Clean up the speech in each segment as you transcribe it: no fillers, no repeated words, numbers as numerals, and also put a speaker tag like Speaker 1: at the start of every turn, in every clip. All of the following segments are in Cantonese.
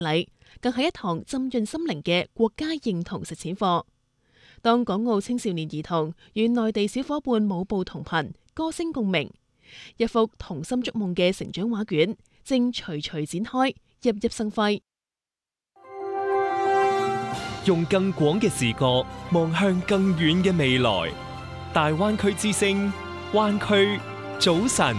Speaker 1: 禮，更係一堂浸潤心靈嘅國家認同實踐課。當港澳青少年兒童與內地小伙伴舞步同頻，歌聲共鳴，一幅童心觸夢嘅成長畫卷正徐徐展開，熠熠生輝。
Speaker 2: 用更廣嘅視角望向更遠嘅未來，大灣區之聲，灣區早晨。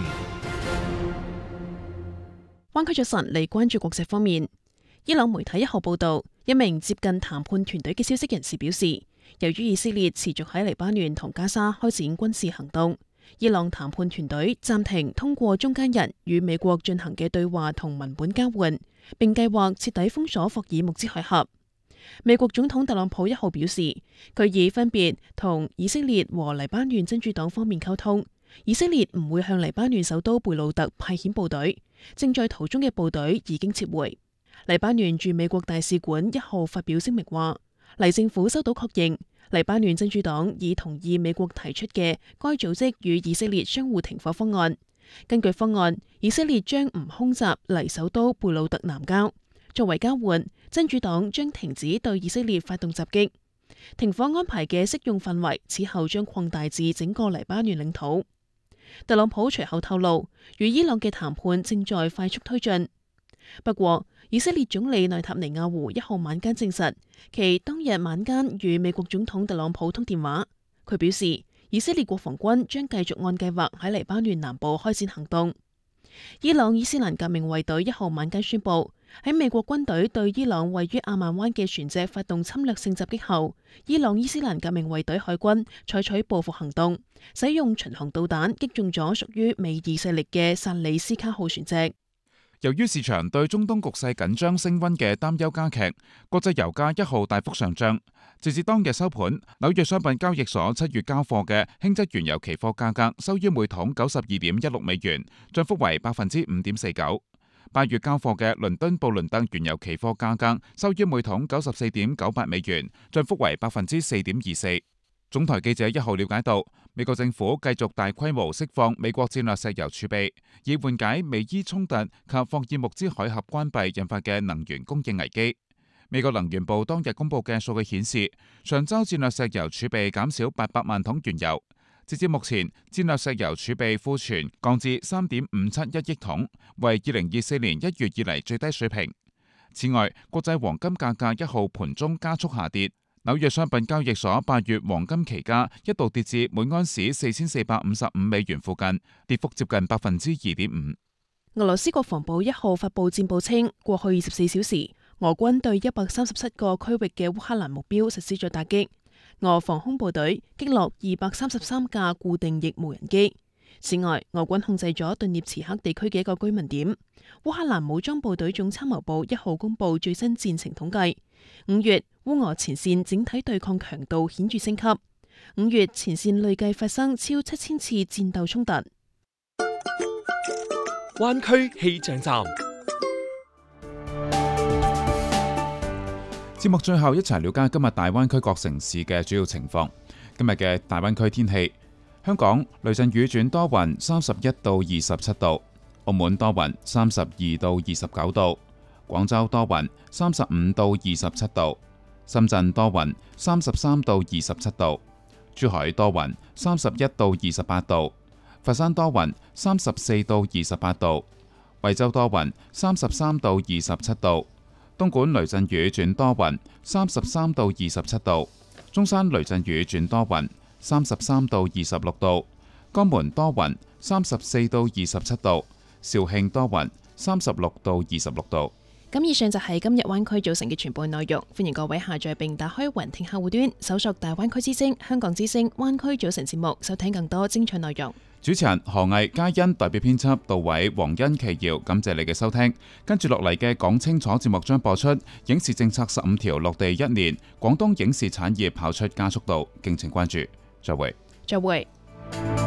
Speaker 1: 灣區早晨嚟關注國際方面，伊朗媒體1號報道，一名接近談判團隊嘅消息人士表示，由於以色列持續喺黎巴嫩同加沙開展軍事行動，伊朗談判團隊暫停通過中間人與美國進行嘅對話同文本交換，並計劃徹底封鎖霍爾木茲海峽。美國總統特朗普1號表示，佢已分別同以色列和黎巴嫩真主黨方面溝通，以色列唔會向黎巴嫩首都貝魯特派遣部隊，正在途中嘅部隊已經撤回。黎巴嫩駐美國大使館1號發表聲明話，黎政府收到確認，黎巴嫩真主黨已同意美國提出嘅該組織與以色列相互停火方案。根據方案，以色列將唔空襲黎首都貝魯特南郊。作為交換，真主黨將停止對以色列發動襲擊。停火安排嘅適用範圍此後將擴大至整個黎巴嫩領土。特朗普隨後透露，與伊朗嘅談判正在快速推進。不過，以色列總理內塔尼亞胡1號晚間證實，其當日晚間與美國總統特朗普通電話。佢表示，以色列國防軍將繼續按計劃喺黎巴嫩南部開展行動。伊朗伊斯蘭革命衛隊1號晚間宣布，喺美國軍隊對伊朗位於阿曼灣嘅船隻發動侵略性襲擊後，伊朗伊斯蘭革命衛隊海軍採取報復行動，使用巡航導彈擊中咗屬於美意勢力嘅薩里斯卡號船隻。
Speaker 3: 由於市場對中東局勢緊張升溫嘅擔憂加劇，國際油價1號大幅上漲。截至當日收盤，紐約商品交易所7月交貨嘅輕質原油期貨價格收於每桶92.16美元，漲幅為5.49%。8月交貨嘅倫敦布倫特原油期貨價格收於每桶94.98美元，漲幅為4.24%。總台記者1號了解到，美國政府繼續大規模釋放美國戰略石油儲備，以緩解美伊衝突及霍爾木茲海峽關閉引發嘅能源供應危機。美國能源部當日公布嘅數據顯示，上週戰略石油儲備減少800萬桶原油。截至目前，戰略石油儲備庫存降至3.571億桶，為2024年1月以嚟最低水平。此外，國際黃金價格1號盤中加速下跌，紐約商品交易所8月黃金期價一度跌至每安士4455美元附近，跌幅接近2.5%。
Speaker 1: 俄羅斯國防部1號發布戰報稱，過去24小時，俄軍對137個區域嘅烏克蘭目標實施咗打擊。俄防空部隊擊落233架固定翼無人機。此外，俄軍控制咗頓涅茨克地區嘅一個居民點。烏克蘭武裝部隊總參謀部1號公布最新戰情統計：5月烏俄前線整體對抗強度顯著升級。5月前線累計發生超7000次戰鬥衝突。
Speaker 2: 灣區氣象站。
Speaker 3: 節目最後一齊了解今日大灣區各城市嘅主要情況。今日嘅大灣區天氣：香港雷陣雨轉多雲，31到27度；澳門多雲，32到29度；廣州多雲，35到27度；深圳多雲，33到27度；珠海多雲，31到28度；佛山多雲，34到28度；惠州多雲，33到27度。東莞雷陣雨轉多雲，33到27度；中山雷陣雨轉多雲，33到26度；江門多雲，34到27度；肇慶多雲，36到26度。
Speaker 1: 咁以上就係今日灣區早晨嘅全部內容，歡迎各位下載並打開雲聽客戶端，搜索大灣區之聲、香港之聲、灣區早晨節目，收聽更多精彩內容。
Speaker 3: 主持人何毅、嘉欣，代表編輯杜偉、黃欣、琪瑤，感謝你嘅收聽。跟住落嚟嘅講清楚節目將播出影視政策15條落地1年，廣東影視產業跑出加速度，敬請關注。再會。
Speaker 1: 再會。